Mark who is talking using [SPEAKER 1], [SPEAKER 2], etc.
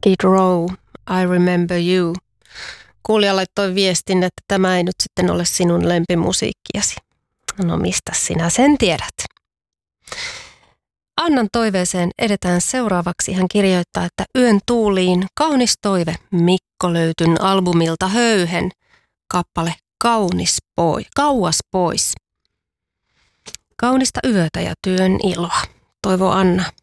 [SPEAKER 1] Skid Row, I Remember You. Kuulija laittoi viestin, että tämä ei nyt sitten ole sinun lempimusiikkiasi. No mistä sinä sen tiedät? Annan toiveeseen edetään seuraavaksi. Hän kirjoittaa, että yön tuuliin kaunis toive Mikko Löytyn albumilta Höyhen. Kappale Kauas pois. Kaunista yötä ja työn iloa. Toivo Anna.